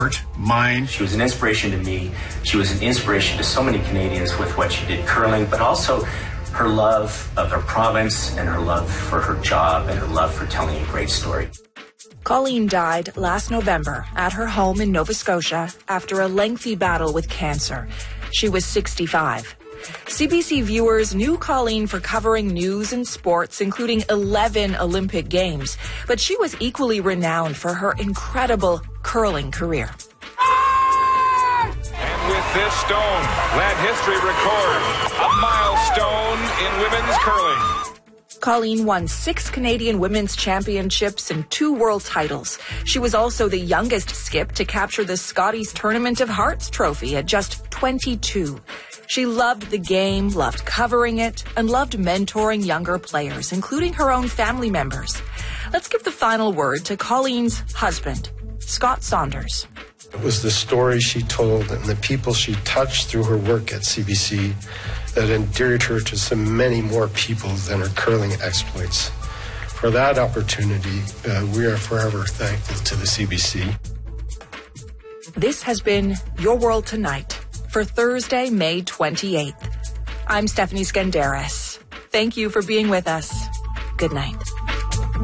Mind. She was an inspiration to me. She was an inspiration to so many Canadians with what she did curling, but also her love of her province and her love for her job and her love for telling a great story. Colleen died last November at her home in Nova Scotia after a lengthy battle with cancer. She was 65. CBC viewers knew Colleen for covering news and sports, including 11 Olympic Games, but she was equally renowned for her incredible curling career. And with this stone, let history record a milestone in women's curling. Colleen won 6 Canadian Women's Championships and 2 world titles. She was also the youngest skip to capture the Scotties Tournament of Hearts trophy at just 22. She loved the game, loved covering it, and loved mentoring younger players, including her own family members. Let's give the final word to Colleen's husband, Scott Saunders. It was the story she told and the people she touched through her work at CBC that endeared her to so many more people than her curling exploits. For that opportunity, we are forever thankful to the CBC. This has been Your World Tonight for Thursday, May 28th. I'm Stephanie Skandaris. Thank you for being with us. Good night.